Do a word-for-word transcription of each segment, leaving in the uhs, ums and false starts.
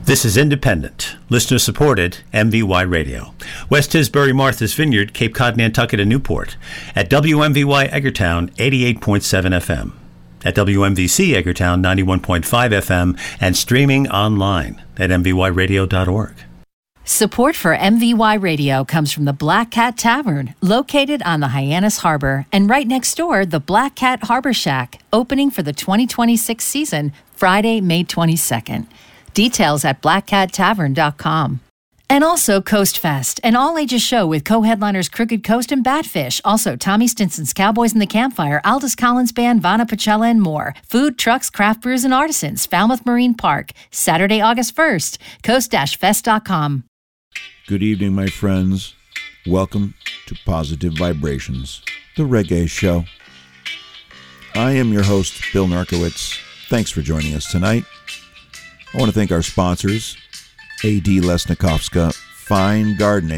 This is independent, listener-supported M V Y Radio. West Tisbury, Martha's Vineyard, Cape Cod, Nantucket, and Newport. At W M V Y Eggertown, eighty-eight point seven F M. At W M V C Eggertown, ninety-one point five F M. And streaming online at m v y radio dot org. Support for M V Y Radio comes from the Black Cat Tavern, located on the Hyannis Harbor, and right next door, the Black Cat Harbor Shack, opening for the twenty twenty-six season, Friday, May twenty-second. Details at black cat tavern dot com. And also Coast Fest, an all-ages show with co-headliners Crooked Coast and Batfish. Also Tommy Stinson's Cowboys in the Campfire, Aldous Collins Band, Vana Pachella, and more. Food, trucks, craft brews, and artisans. Falmouth Marine Park, Saturday, August first. coast dash fest dot com. Good evening, my friends. Welcome to Positive Vibrations, the reggae show. I am your host, Bill Narkowitz. Thanks for joining us tonight. I want to thank our sponsors, A D Lesnikovska Fine Gardening,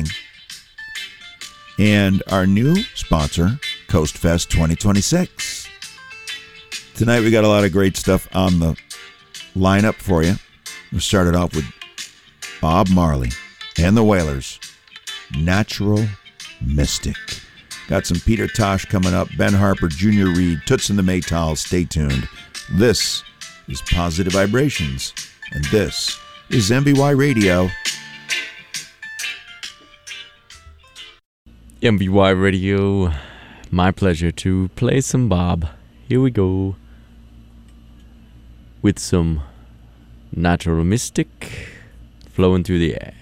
and our new sponsor, Coast Fest twenty twenty-six. Tonight we got a lot of great stuff on the lineup for you. We started off with Bob Marley and the Wailers, Natural Mystic. Got some Peter Tosh coming up, Ben Harper, Junior Reed, Toots and the Maytals. Stay tuned. This is Positive Vibrations, and this is M V Y Radio. M V Y Radio, my pleasure to play some Bob. Here we go. With some Natural Mystic flowing through the air.